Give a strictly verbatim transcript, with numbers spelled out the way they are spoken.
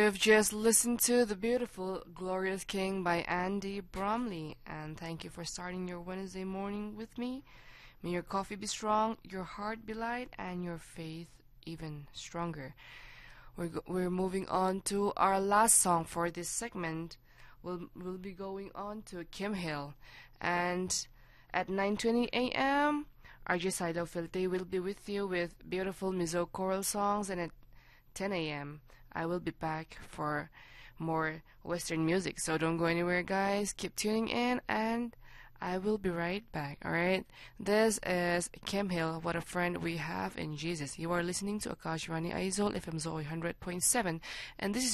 We've just listened to The Beautiful Glorious King by Andy Bromley, and thank you for starting your Wednesday morning with me. May your coffee be strong, your heart be light, and your faith even stronger. We're, go- we're moving on to our last song for this segment. We'll, we'll be going on to Kim Hill, and at nine twenty a m, R J Sido Filte will be with you with beautiful Mizo choral songs, and at ten a m I will be back for more Western music. So don't go anywhere, guys. Keep tuning in, and I will be right back. Alright? This is Kim Hill, What a Friend We Have in Jesus. You are listening to Akashvani Aizol, F M Zoe one hundred point seven, and this is